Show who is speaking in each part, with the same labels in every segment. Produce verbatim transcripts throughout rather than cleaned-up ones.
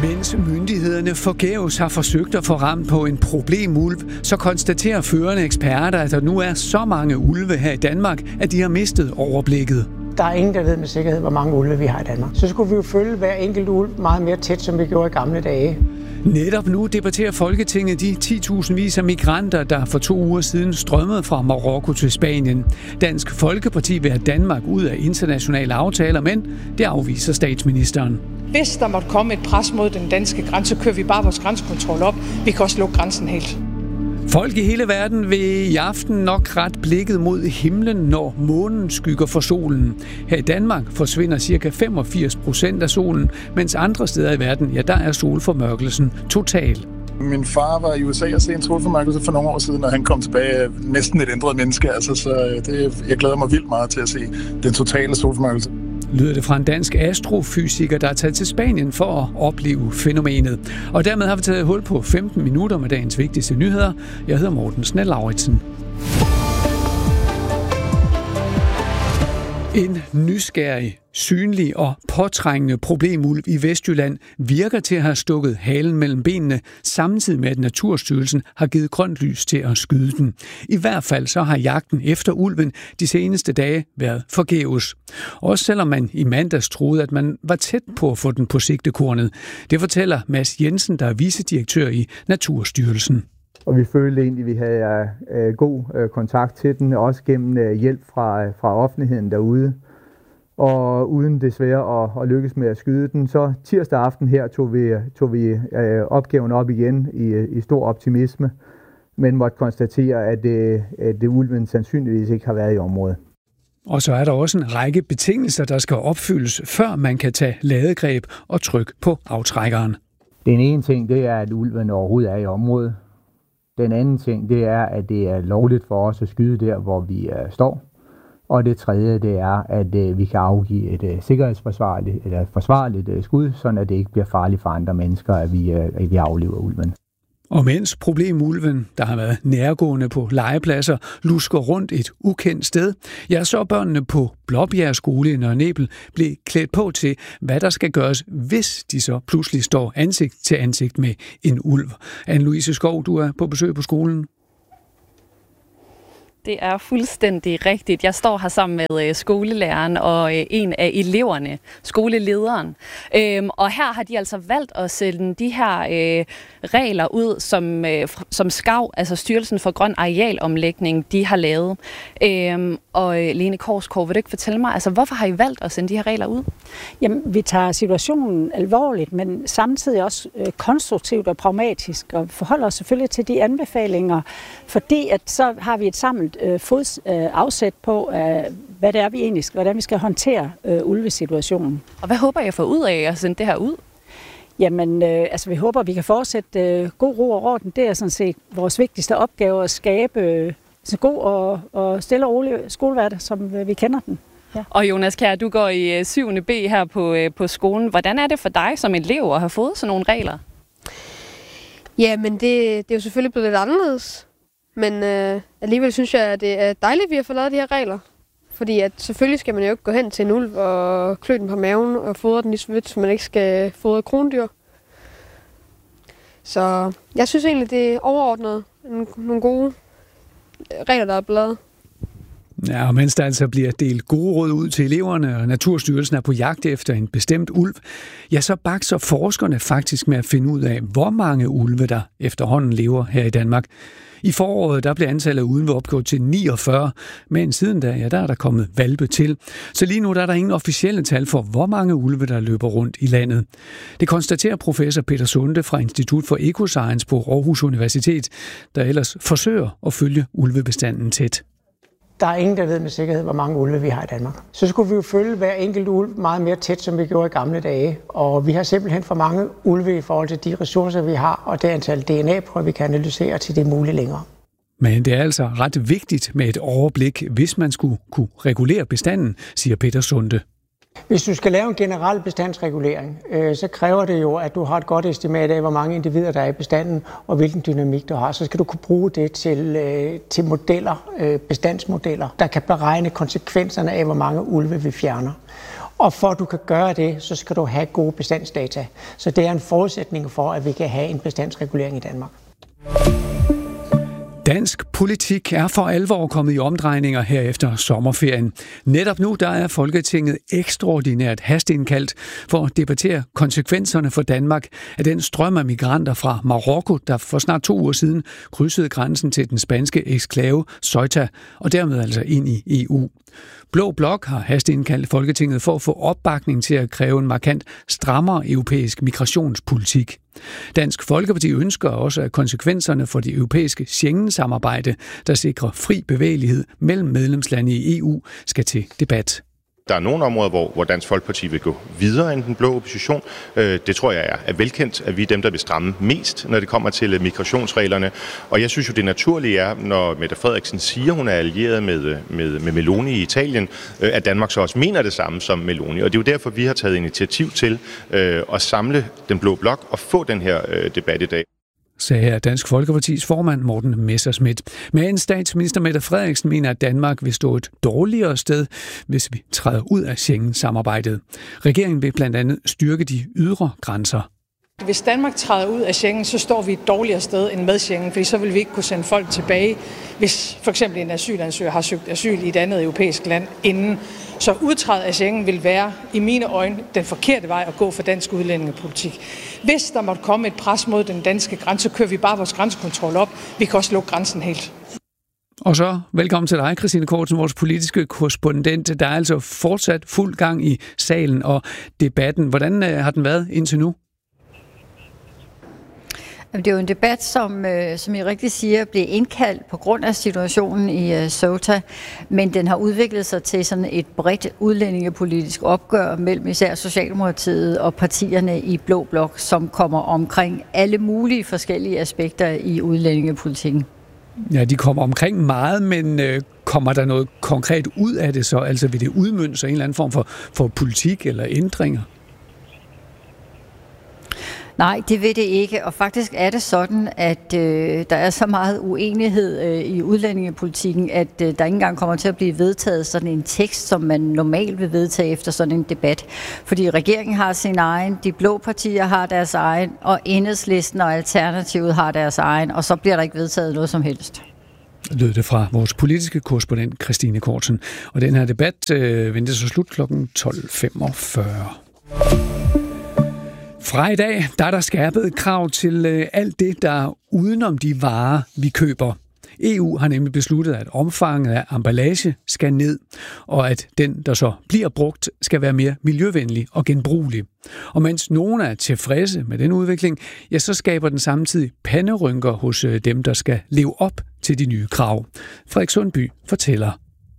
Speaker 1: Mens myndighederne forgæves har forsøgt at få ramt på en problemulv, så konstaterer førende eksperter, at der nu er så mange ulve her i Danmark, at de har mistet overblikket.
Speaker 2: Der er ingen, der ved med sikkerhed, hvor mange ulve vi har i Danmark. Så skulle vi jo følge hver enkelt ulv meget mere tæt, som vi gjorde i gamle dage.
Speaker 1: Netop nu debatterer Folketinget de ti tusindvis af migranter, der for to uger siden strømmede fra Marokko til Spanien. Dansk Folkeparti vil have Danmark ud af internationale aftaler, men det afviser statsministeren.
Speaker 3: Hvis der måtte komme et pres mod den danske grænse, så kører vi bare vores grænsekontrol op. Vi kan også lukke grænsen helt.
Speaker 1: Folk i hele verden vil i aften nok ret blikket mod himlen, når månen skygger for solen. Her i Danmark forsvinder ca. femogfirs procent af solen, mens andre steder i verden, ja, der er solformørkelsen total.
Speaker 4: Min far var i U S A og se en solformørkelse for nogle år siden, og han kom tilbage næsten et ændret menneske. Altså, så det, jeg glæder mig vildt meget til at se den totale solformørkelse.
Speaker 1: Lyder det fra en dansk astrofysiker, der er taget til Spanien for at opleve fænomenet. Og dermed har vi taget hul på femten minutter med dagens vigtigste nyheder. Jeg hedder Morten Snell-Lauritsen. En nysgerrig, synlig og påtrængende problemulv i Vestjylland virker til at have stukket halen mellem benene, samtidig med at Naturstyrelsen har givet grønt lys til at skyde den. I hvert fald så har jagten efter ulven de seneste dage været forgæves. Også selvom man i mandags troede, at man var tæt på at få den på sigtekornet. Det fortæller Mads Jensen, der er vicedirektør i Naturstyrelsen.
Speaker 5: Og vi følte egentlig, at vi havde øh, god øh, kontakt til den, også gennem øh, hjælp fra, fra offentligheden derude. Og uden desværre at, at lykkes med at skyde den, så tirsdag aften her tog vi, tog vi øh, opgaven op igen i, i stor optimisme, men måtte konstatere, at, øh, at det ulven sandsynligvis ikke har været i området.
Speaker 1: Og så er der også en række betingelser, der skal opfyldes, før man kan tage ladegreb og trykke på aftrækkeren.
Speaker 5: Den ene ting, det er, at ulven overhovedet er i området. Den anden ting, det er, at det er lovligt for os at skyde der, hvor vi uh, står. Og det tredje, det er, at uh, vi kan afgive et uh, sikkerhedsforsvarligt eller et forsvarligt uh, skud, sådan at det ikke bliver farligt for andre mennesker, at vi, uh, at vi aflever ulven.
Speaker 1: Og mens problemulven, der har været nærgående på legepladser, lusker rundt et ukendt sted, ja, så er børnene på Blåbjerg skole i Nørre Nebel blevet klædt på til, hvad der skal gøres, hvis de så pludselig står ansigt til ansigt med en ulv. Anne-Louise Skov, du er på besøg på skolen.
Speaker 6: Det er fuldstændig rigtigt. Jeg står her sammen med skolelæreren og en af eleverne, skolelederen. Og her har de altså valgt at sende de her regler ud, som, som SKAV, altså Styrelsen for Grøn Arealomlægning, de har lavet. Og Lene Korsgaard, vil du ikke fortælle mig, altså hvorfor har I valgt at sende de her regler ud?
Speaker 7: Jamen, vi tager situationen alvorligt, men samtidig også konstruktivt og pragmatisk, og forholder os selvfølgelig til de anbefalinger, fordi at så har vi et samlet øh, fods øh, afsæt på, øh, hvad det er, vi egentlig skal, hvordan vi skal håndtere øh, ulvesituationen.
Speaker 6: Og hvad håber jeg at få ud af at sende det her ud?
Speaker 7: Jamen, øh, altså vi håber, at vi kan fortsætte øh, god ro og orden. Det er sådan set vores vigtigste opgave at skabe øh, så god og, og stille og rolig skolehverdag, som øh, vi kender den. Ja.
Speaker 6: Og Jonas Kjær, du går i syvende B her på, øh, på skolen. Hvordan er det for dig som elev at have fået sådan nogle regler?
Speaker 8: Ja, men det, det er jo selvfølgelig blevet lidt anderledes. Men øh, alligevel synes jeg, at det er dejligt, at vi har fået lavet de her regler. Fordi at selvfølgelig skal man jo ikke gå hen til en ulv og klø den på maven og fodre den lige så vidt, så man ikke skal fodre krondyr. Så jeg synes egentlig, det er overordnet nogle gode regler, der er blevet.
Speaker 1: Ja, og mens der altså bliver delt gode råd ud til eleverne, og Naturstyrelsen er på jagt efter en bestemt ulv, ja, så bakser forskerne faktisk med at finde ud af, hvor mange ulve der efterhånden lever her i Danmark. I foråret der blev antallet af ulve opgjort til niogfyrre, men siden da, ja, der er der kommet hvalpe til. Så lige nu der er der ingen officielle tal for, hvor mange ulve der løber rundt i landet. Det konstaterer professor Peter Sunde fra Institut for Ecoscience på Aarhus Universitet, der ellers forsøger at følge ulvebestanden tæt.
Speaker 2: Der er ingen, der ved med sikkerhed, hvor mange ulve vi har i Danmark. Så skulle vi jo følge hver enkelt ulv meget mere tæt, som vi gjorde i gamle dage. Og vi har simpelthen for mange ulve i forhold til de ressourcer, vi har, og det antal D N A-prøver, vi kan analysere til det muligt længere. Men
Speaker 1: det er altså ret vigtigt med et overblik, hvis man skulle kunne regulere bestanden, siger Peter Sunde.
Speaker 2: Hvis du skal lave en generel bestandsregulering, øh, så kræver det jo, at du har et godt estimat af, hvor mange individer der er i bestanden, og hvilken dynamik du har. Så skal du kunne bruge det til, øh, til modeller, øh, bestandsmodeller, der kan beregne konsekvenserne af, hvor mange ulve vi fjerner. Og for at du kan gøre det, så skal du have gode bestandsdata. Så det er en forudsætning for, at vi kan have en bestandsregulering i Danmark.
Speaker 1: Dansk politik er for alvor kommet i omdrejninger her efter sommerferien. Netop nu der er Folketinget ekstraordinært hasteindkaldt for at debattere konsekvenserne for Danmark af den strøm af migranter fra Marokko, der for snart to uger siden krydsede grænsen til den spanske eksklave Ceuta og dermed altså ind i E U. Blå Blok har hasteindkaldt Folketinget for at få opbakning til at kræve en markant strammere europæisk migrationspolitik. Dansk Folkeparti ønsker også, at konsekvenserne for det europæiske Schengen-samarbejde, der sikrer fri bevægelighed mellem medlemslande i E U, skal til debat.
Speaker 9: Der er nogle områder, hvor, hvor Dansk Folkeparti vil gå videre end den blå opposition. Det tror jeg er, er velkendt, at vi er dem, der vil stramme mest, når det kommer til migrationsreglerne. Og jeg synes jo, det naturlige er, når Mette Frederiksen siger, hun er allieret med, med, med Meloni i Italien, at Danmark så også mener det samme som Meloni. Og det er jo derfor, vi har taget initiativ til at samle den blå blok og få den her debat i dag.
Speaker 1: Sagde her Dansk Folkepartis formand Morten Messerschmidt. Men statsminister Mette Frederiksen mener, at Danmark vil stå et dårligere sted, hvis vi træder ud af Schengen-samarbejdet. Regeringen vil blandt andet styrke de ydre grænser.
Speaker 3: Hvis Danmark træder ud af Schengen, så står vi et dårligere sted end med Schengen, fordi så vil vi ikke kunne sende folk tilbage, hvis for eksempel en asylansøger har søgt asyl i et andet europæisk land inden. Så udtrædet af Schengen vil være, i mine øjne, den forkerte vej at gå for dansk udlændingepolitik. Hvis der måtte komme et pres mod den danske grænse, så kører vi bare vores grænsekontrol op. Vi kan også lukke grænsen helt.
Speaker 1: Og så velkommen til dig, Christine Kortsen, vores politiske korrespondent. Der er altså fortsat fuld gang i salen og debatten. Hvordan har den været indtil nu?
Speaker 10: Det er jo en debat, som, som I rigtig siger, blev indkaldt på grund af situationen i Ceuta, men den har udviklet sig til sådan et bredt udlændingepolitisk opgør mellem især Socialdemokratiet og partierne i Blå Blok, som kommer omkring alle mulige forskellige aspekter i udlændingepolitikken.
Speaker 1: Ja, de kommer omkring meget, men øh, kommer der noget konkret ud af det så? Altså vil det udmønte sig en eller anden form for, for politik eller ændringer?
Speaker 10: Nej, det vil det ikke, og faktisk er det sådan, at øh, der er så meget uenighed øh, i udlændingepolitikken, at øh, der ikke engang kommer til at blive vedtaget sådan en tekst, som man normalt vil vedtage efter sådan en debat. Fordi regeringen har sin egen, de blå partier har deres egen, og Enhedslisten og Alternativet har deres egen, og så bliver der ikke vedtaget noget som helst.
Speaker 1: Lød det fra vores politiske korrespondent Christine Kortsen. Og den her debat øh, venter så slut klokken tolv femogfyrre. Fra i dag, der er der skærpet krav til øh, alt det, der er udenom de varer, vi køber. E U har nemlig besluttet, at omfanget af emballage skal ned, og at den, der så bliver brugt, skal være mere miljøvenlig og genbrugelig. Og mens nogen er tilfredse med den udvikling, ja, så skaber den samtidig panderynker hos øh, dem, der skal leve op til de nye krav. Frederik Sundby fortæller.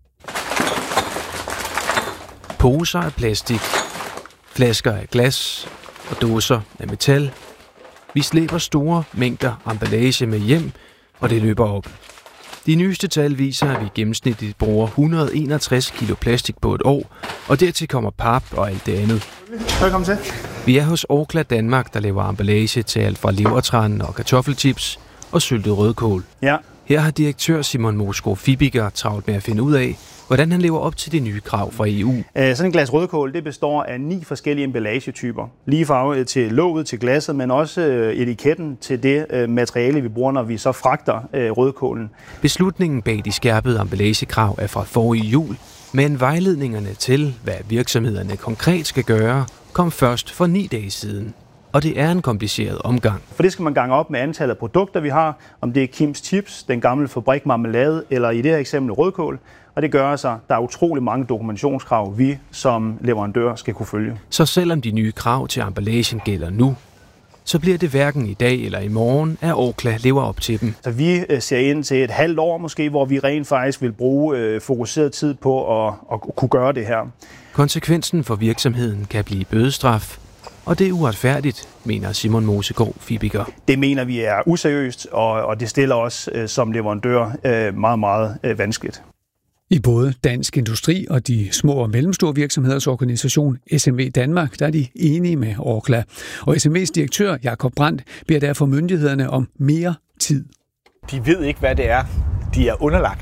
Speaker 11: Poser af plastik, flasker af glas og dåser af metal. Vi slæber store mængder emballage med hjem, og det løber op. De nyeste tal viser, at vi gennemsnitligt bruger et hundrede og enogtres kilo plastik på et år, og dertil kommer pap og alt det andet.
Speaker 12: Velkommen til.
Speaker 11: Vi er hos Orkla Danmark, der laver emballage til alt fra levertran og kartoffelchips og syltet rødkål.
Speaker 12: Ja.
Speaker 11: Her har direktør Simon Moskov Fibiger travlt med at finde ud af, hvordan han lever op til de nye krav fra E U.
Speaker 12: Sådan en glas rødkål, det består af ni forskellige emballagetyper. Lige farve til låget, til glasset, men også etiketten til det materiale, vi bruger, når vi så fragter rødkålen.
Speaker 11: Beslutningen bag de skærpede emballagekrav er fra forrige jul, men vejledningerne til, hvad virksomhederne konkret skal gøre, kom først for ni dage siden. Og det er en kompliceret omgang.
Speaker 12: For det skal man gange op med antallet af produkter, vi har, om det er Kims Chips, den gamle fabrik marmelade, eller i det her eksempel rødkål. Og det gør altså, at der er utrolig mange dokumentationskrav, vi som leverandør skal kunne følge.
Speaker 11: Så selvom de nye krav til emballagen gælder nu, så bliver det hverken i dag eller i morgen, at Orkla lever op til dem.
Speaker 12: Så vi ser ind til et halvt år måske, hvor vi rent faktisk vil bruge øh, fokuseret tid på at, at kunne gøre det her.
Speaker 11: Konsekvensen for virksomheden kan blive bødestraf, og det er uretfærdigt, mener Simon Moskov Fibiger.
Speaker 12: Det mener vi er useriøst, og, og det stiller os øh, som leverandør øh, meget, meget øh, vanskeligt.
Speaker 1: I både Dansk Industri og de små og mellemstore virksomheders organisation S M V Danmark, der er de enige med Orkla. Og S M V's direktør Jakob Brandt beder derfor myndighederne om mere tid.
Speaker 13: De ved ikke, hvad det er, de er underlagt.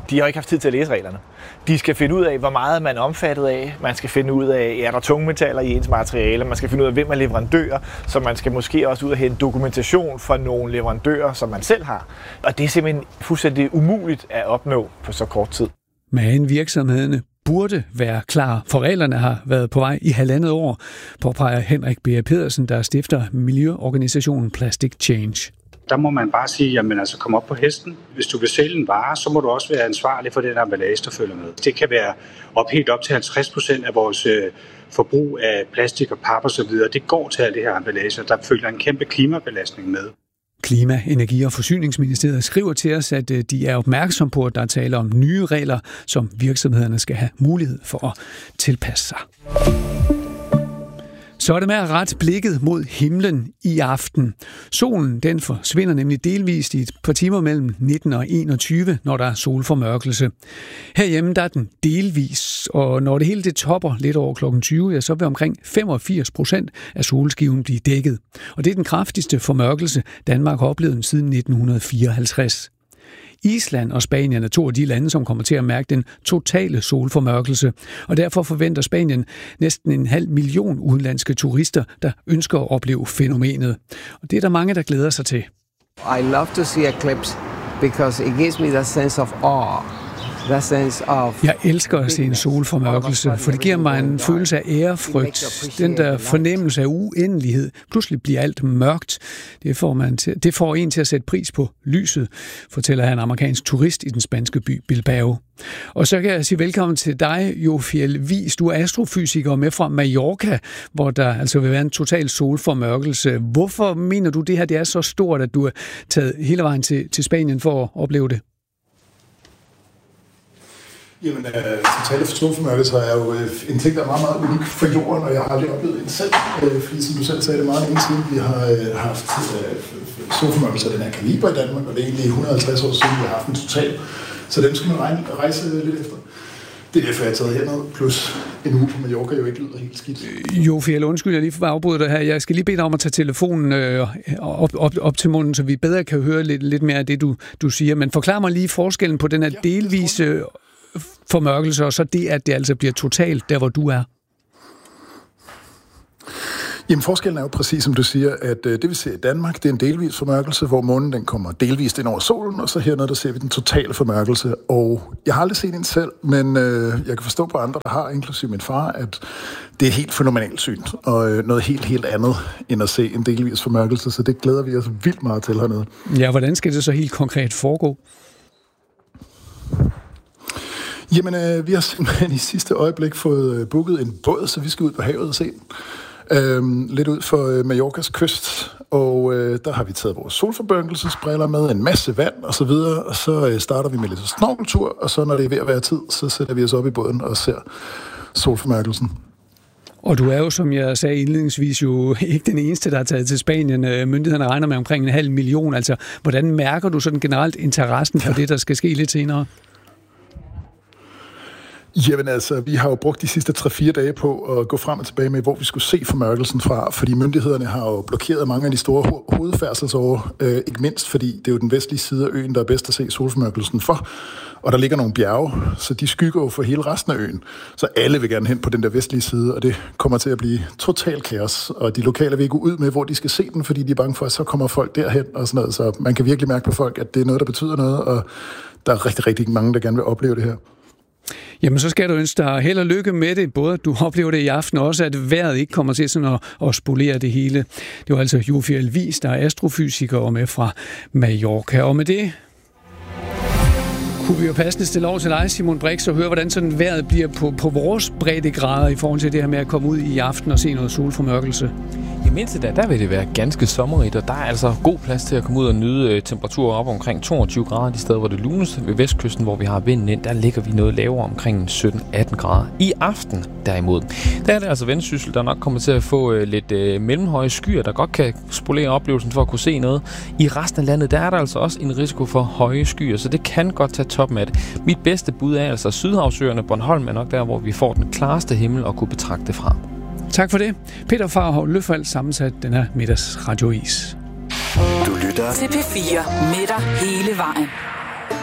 Speaker 13: de har ikke haft tid til at læse reglerne. De skal finde ud af, hvor meget man er omfattet af. Man skal finde ud af, er der tungmetaller i ens materiale. Man skal finde ud af, hvem er leverandører. Så man skal måske også ud og hente dokumentation fra nogle leverandører, som man selv har. Og det er simpelthen fuldstændig umuligt at opnå på så kort tid.
Speaker 1: Men virksomhederne burde være klar, for reglerne har været på vej i halvandet år, påpeger Henrik B. Pedersen, der stifter miljøorganisationen Plastic Change.
Speaker 14: Der må man bare sige, jamen altså kom op på hesten. Hvis du vil sælge en vare, så må du også være ansvarlig for den emballage, der følger med. Det kan være op, helt op til halvtreds procent af vores øh, forbrug af plastik og pap og så videre. Det går til alle det her emballage, der følger en kæmpe klimabelastning med.
Speaker 1: Klima-, Energi- og Forsyningsministeriet skriver til os, at de er opmærksom på, at der taler om nye regler, som virksomhederne skal have mulighed for at tilpasse sig. Så er det med at rette blikket mod himlen i aften. Solen den forsvinder nemlig delvist i et par timer mellem nitten og enogtyve, når der er solformørkelse. Herhjemme der er den delvis, og når det hele det topper lidt over klokken tyve, ja, så vil omkring femogfirs procent af solskiven blive dækket. Og det er den kraftigste formørkelse, Danmark har oplevet siden nitten fireoghalvtreds. Island og Spanien er to af de lande, som kommer til at mærke den totale solformørkelse, og derfor forventer Spanien næsten en halv million udenlandske turister, der ønsker at opleve fænomenet. Og det er der mange, der glæder sig til.
Speaker 15: I love to see eclipse because it gives me that sense of awe.
Speaker 1: Jeg elsker at se en solformørkelse, for det giver mig en følelse af ærefrygt. Den der fornemmelse af uendelighed. Pludselig bliver alt mørkt. Det får, man til, det får en til at sætte pris på lyset, fortæller en amerikansk turist i den spanske by Bilbao. Og så kan jeg sige velkommen til dig, Jofiel Wies. Du er astrofysiker med fra Mallorca, hvor der altså vil være en total solformørkelse. Hvorfor mener du, det her det er så stort, at du er taget hele vejen til, til Spanien for at opleve det?
Speaker 4: Jamen, øh, totale solformørkelse er jo øh, en ting, der er meget, meget unik for jorden, og jeg har aldrig oplevet en selv, øh, fordi som du selv sagde, det er meget længe siden, vi har øh, haft øh, solformørkelse af den her kaliber i Danmark, og det er egentlig et hundrede og halvtreds år siden, vi har haft en total. Så dem skal man regne, rejse lidt efter. Det er derfor, jeg har taget herned, plus en uge på Mallorca jo ikke lyder helt skidt.
Speaker 1: Jo, Fjell, undskyld, jeg lige får afbryde dig her. Jeg skal lige bede dig om at tage telefonen øh, op, op, op til munden, så vi bedre kan høre lidt, lidt mere af det, du, du siger. Men forklar mig lige forskellen på den her ja, delvise formørkelse, og så det, at det altså bliver totalt der, hvor du er.
Speaker 4: Jamen forskellen er jo præcis som du siger, at øh, det vi ser i Danmark, det er en delvis formørkelse, hvor månen den kommer delvist ind over solen, og så hernede der ser vi den totale formørkelse. Og jeg har aldrig set en selv, men øh, jeg kan forstå på andre, der har, inklusive min far, at det er et helt fænomenalt syn, og øh, noget helt, helt andet end at se en delvis formørkelse, så det glæder vi os vildt meget til hernede.
Speaker 1: Ja, hvordan skal det så helt konkret foregå?
Speaker 4: Jamen, øh, vi har simpelthen i sidste øjeblik fået øh, booket en båd, så vi skal ud på havet og se den. Øhm, lidt ud for øh, Mallorcas kyst, og øh, der har vi taget vores solformørkelsesbriller med, en masse vand og så videre, og så øh, starter vi med lidt snorkeltur, og så når det er ved at være tid, så sætter vi os op i båden og ser solformørkelsen.
Speaker 1: Og du er jo, som jeg sagde indledningsvis, jo ikke den eneste, der er taget til Spanien. Myndighederne regner med omkring en halv million. Altså, hvordan mærker du sådan generelt interessen for det, der skal ske lidt senere?
Speaker 4: Jamen altså, vi har jo brugt de sidste tre fire dage på at gå frem og tilbage med, hvor vi skulle se formørkelsen fra, fordi myndighederne har jo blokeret mange af de store ho- hovedfærdselsårer, øh, ikke mindst fordi det er jo den vestlige side af øen, der er bedst at se solformørkelsen for, og der ligger nogle bjerge, så de skygger jo for hele resten af øen, så alle vil gerne hen på den der vestlige side, og det kommer til at blive total kaos, og de lokale vil ikke gå ud med, hvor de skal se den, fordi de er bange for, at så kommer folk derhen og sådan noget, så man kan virkelig mærke på folk, at det er noget, der betyder noget, og der er rigtig, rigtig mange, der gerne vil opleve det her.
Speaker 1: Jamen, så skal du ønske dig held og lykke med det, både at du oplever det i aften, og også at vejret ikke kommer til sådan at, at spolere det hele. Det var altså Jofiel Wies, der er astrofysiker og med fra Mallorca. Og med det kunne vi jo passende stille over til dig, Simon Brix, og høre, hvordan sådan vejret bliver på, på vores breddegrader i forhold til det her med at komme ud i aften og se noget solformørkelse.
Speaker 16: I mindste da, der vil det være ganske sommerigt, og der er altså god plads til at komme ud og nyde temperaturer op omkring toogtyve grader. De steder, hvor det luneste ved vestkysten, hvor vi har vinden ind, der ligger vi noget lavere omkring sytten atten grader. I aften derimod, der er det altså Vendsyssel, der nok kommer til at få øh, lidt øh, mellemhøje skyer, der godt kan spolere oplevelsen for at kunne se noget. I resten af landet, der er der altså også en risiko for høje skyer, så det kan godt tage toppen af det. Mit bedste bud er altså Sydhavsøerne. Bornholm er nok der, hvor vi får den klareste himmel at kunne betragte fra.
Speaker 1: Tak for det. Peter Farhov Løfald sammensat den her middags radiois.
Speaker 17: Du lytter til P fire med dig hele vejen.